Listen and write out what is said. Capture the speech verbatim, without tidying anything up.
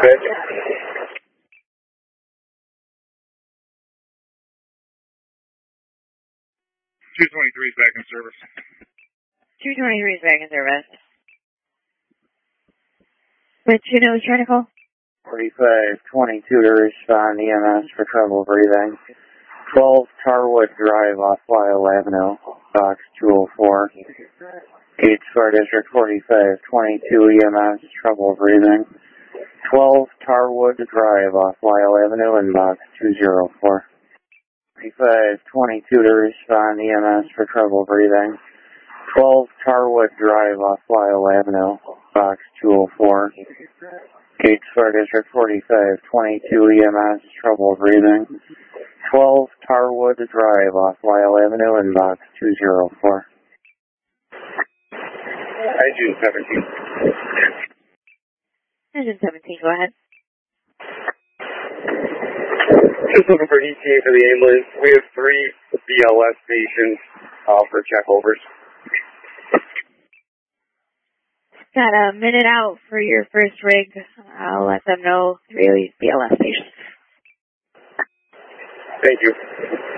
two twenty-three is back in service. two twenty-three is back in service. Which you know, trying to call? forty-five twenty-two to respond E M S for trouble breathing. twelve Tarwood Drive off Lyle Avenue, box two oh four. Gates for District forty-five twenty-two E M S, trouble breathing. twelve Tarwood Drive off Lyle Avenue in box two oh four. forty-five twenty-two to respond E M S for trouble breathing. twelve Tarwood Drive off Lyle Avenue, box two oh four. Gates for District forty-five twenty-two E M S, trouble breathing. twelve Tarwood Drive off Lyle Avenue in box two oh four. Engine seventeen. Engine seventeen, go ahead. Just looking for E T A for the ambulance. We have three B L S patients uh, for checkovers. Got a minute out for your first rig. I'll let them know three B L S patients. Thank you.